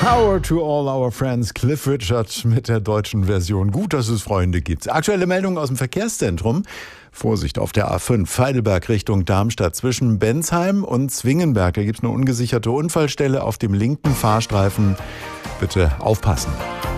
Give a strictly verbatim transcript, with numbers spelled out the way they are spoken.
Power to all our friends. Cliff Richard mit der deutschen Version. Gut, dass es Freunde gibt. Aktuelle Meldungen aus dem Verkehrszentrum. Vorsicht auf der A fünf, Heidelberg Richtung Darmstadt. Zwischen Bensheim und Zwingenberg, da gibt es eine ungesicherte Unfallstelle auf dem linken Fahrstreifen. Bitte aufpassen.